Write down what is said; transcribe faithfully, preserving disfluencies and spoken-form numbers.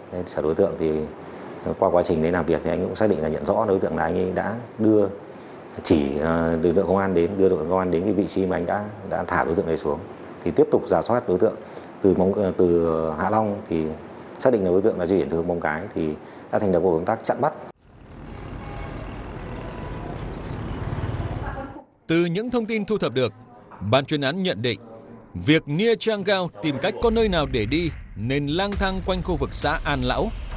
Nên sở đối tượng thì qua quá trình đấy làm việc thì anh cũng xác định là nhận rõ đối tượng là anh ấy đã đưa chỉ lực lượng công an đến đưa lực lượng công an đến cái vị trí mà anh đã đã thả đối tượng này xuống. Thì tiếp tục rà soát đối tượng từ Móng từ Hạ Long thì xác định là đối tượng là di chuyển từ hướng Móng Cái thì đã thành lập cuộc công tác chặn bắt. Từ những thông tin thu thập được, ban chuyên án nhận định việc Nia Trang Gao tìm cách có nơi nào để đi nên lang thang quanh khu vực xã An Lão,